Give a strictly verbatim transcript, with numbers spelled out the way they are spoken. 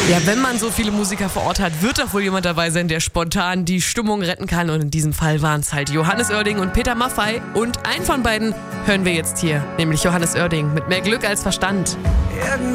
Ja, wenn man so viele Musiker vor Ort hat, wird doch wohl jemand dabei sein, der spontan die Stimmung retten kann. Und in diesem Fall waren es halt Johannes Oerding und Peter Maffay. Und einen von beiden hören wir jetzt hier, nämlich Johannes Oerding mit Mehr Glück als Verstand.